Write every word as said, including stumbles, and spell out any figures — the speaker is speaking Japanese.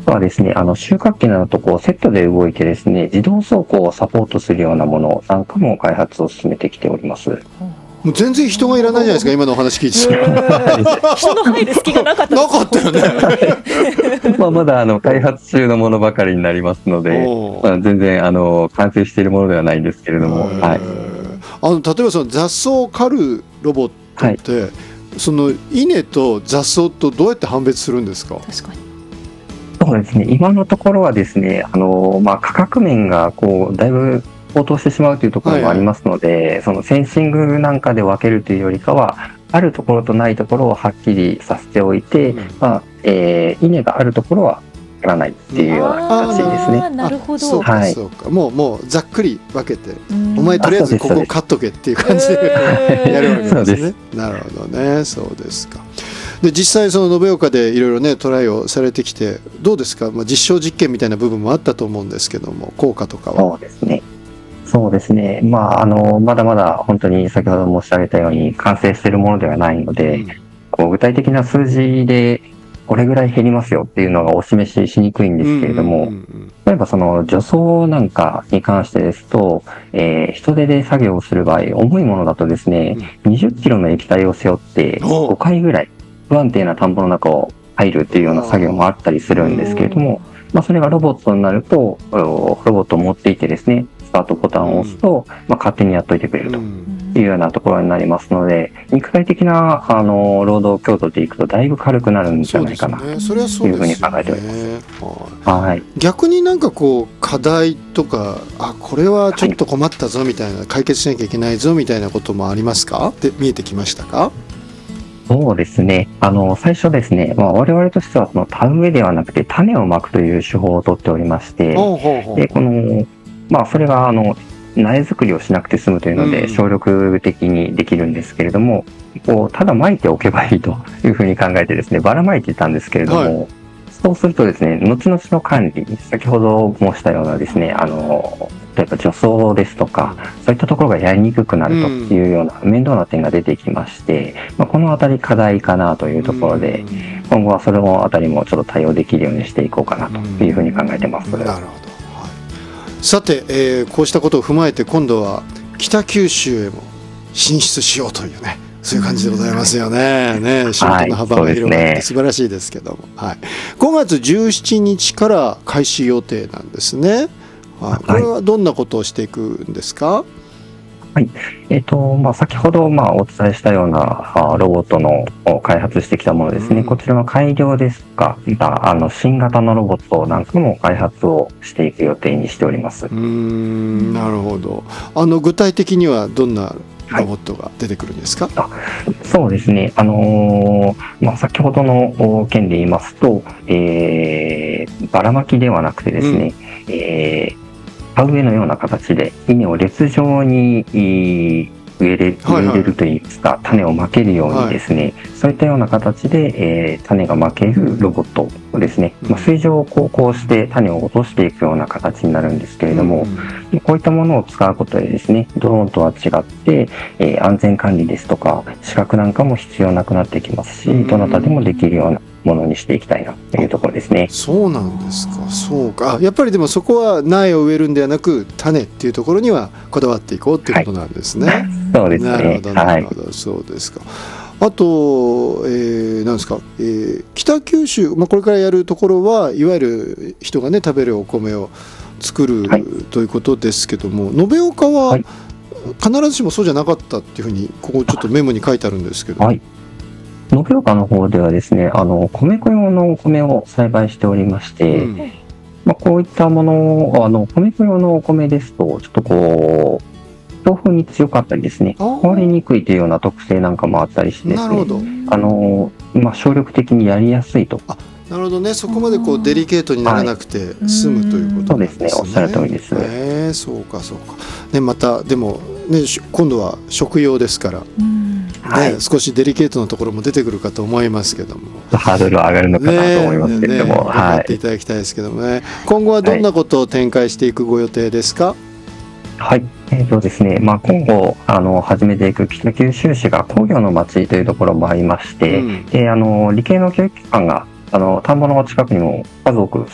とはですね、あの収穫機などとこうセットで動いてですね、自動走行をサポートするようなものなんかも開発を進めてきております。 もう全然人がいらないじゃないですか、今のお話聞いて。 人の入る隙がなかったなかったよね。 まあまだあの開発中のものばかりになりますので、まあ、全然あの完成しているものではないんですけれども、はい、 あの例えばその雑草を刈るロボットって、はい、その稲と雑草とどうやって判別するんですか？ 確かに。 そうですね、今のところはですね、あの、まあ、価格面がこうだいぶ高騰してしまうというところもありますので、はいはい、そのセンシングなんかで分けるというよりかは、あるところとないところをはっきりさせておいて、うん、まあえー、稲があるところはやらないっていうような形ですね。 あ、なるほど。 そうかそうか、はい、もうもうざっくり分けて、お前とりあえずここ買っとけっていう感じでやるわけですね。なるほどね、そうですか。で実際その延岡でいろいろねトライをされてきてどうですか？まあ、実証実験みたいな部分もあったと思うんですけども、効果とかは。 そうですね。そうですね。まあ、あの、まだまだ本当に先ほど申し上げたように完成しているものではないので、うん、こう具体的な数字でこれぐらい減りますよっていうのがお示ししにくいんですけれども、例えばその除草なんかに関してですと、えー、人手で作業をする場合、重いものだとですね、うん、にじゅっキロの液体を背負ってごかいぐらい不安定な田んぼの中を入るっていうような作業もあったりするんですけれども、まあ、それがロボットになると、ロボットを持っていてですね、スタートボタンを押すと、まあ、勝手にやっといてくれるというようなところになりますので、肉体的なあの労働強度でいくとだいぶ軽くなるんじゃないかなというふうに考えております。はい、 逆になんかこう課題とか、あ、これはちょっと困ったぞみたいな、はい、解決しなきゃいけないぞみたいなこともありますか？で見えてきましたか？ そうですね。あの、最初ですね、まあ、我々としてはその田植えではなくて種をまくという手法をとっておりまして、ほうほうほう、で、この、まあ、それがあの苗作りをしなくて済むというので、省力的にできるんですけれども、こうただ撒いておけばいいというふうに考えてですね、ばらまいていたんですけれども、はい、そうするとですね、後々の管理、先ほど申したようなですね、あの例えば除草ですとか、そういったところがやりにくくなるというような面倒な点が出てきまして、まあ、このあたり課題かなというところで、今後はそれのあたりもちょっと対応できるようにしていこうかなというふうに考えてます。なるほど。 さて、えー、こうしたことを踏まえて今度は北九州へも進出しようというね、そういう感じでございますよね。ね、仕事の幅が広がって素晴らしいですけども、はい、ごがつじゅうしちにちから開始予定なんですね。はい、これはどんなことをしていくんですか？ はい、えーとまあ、先ほどまあお伝えしたようなあロボットの開発してきたものですね、うん、こちらの改良ですとか、あの新型のロボットなんかも開発をしていく予定にしております。うーん、なるほど。あの具体的にはどんなロボットが出てくるんですか？ はい、あそうですね、あのーまあ、先ほどの件で言いますと、えー、ばらまきではなくてですね、うん、えー田植えのような形で稲を列状に植えれ、植えれるといいますか、種をまけるようにですね、はい、そういったような形で、えー、種がまけるロボットをですね、まあ、水上を航行して種を落としていくような形になるんですけれども、うん、こういったものを使うことでですね、ドローンとは違って、えー、安全管理ですとか資格なんかも必要なくなってきますし、どなたでもできるようなものにしていきたいなというところですね。 そうなんですか。そうか。やっぱりでもそこは苗を植えるんではなく種っていうところにはこだわっていこうっていうことなんですね。はい、 そうですね。 なるほどなるほど、はい、そうですか。あと、えー、なんですか、えー、北九州、まあ、これからやるところはいわゆる人がね食べるお米を作る、はい、ということですけども、延岡は必ずしもそうじゃなかったっていうふうにここちょっとメモに書いてあるんですけど。はい、 延岡の方ではですね、あの米粉用のお米を栽培しておりまして、うん、まあ、こういったものをあの米粉用のお米ですとちょっとこう強風に強かったりですね、壊れにくいというような特性なんかもあったりしてですね、あの、まあ、省力的にやりやすいと。 あ、なるほどね。そこまでこうデリケートにならなくて済むということなんですね。 そうですね、おっしゃる通りです。 えー、そうかそうか。ね、またでもね、今度は食用ですから。ね、はい、少しデリケートなところも出てくるかと思いますけども、 ハードルは上がるのかなと思いますけれども、ねね、 頑張っていただきたいですけどもね、はい、今後はどんなことを展開していくご予定ですか？ はい、えーとですね、まあ、今後あの始めていく北九州市が工業の町というところもありまして、うん、であの理系の教育機関があの田んぼの近くにも数多く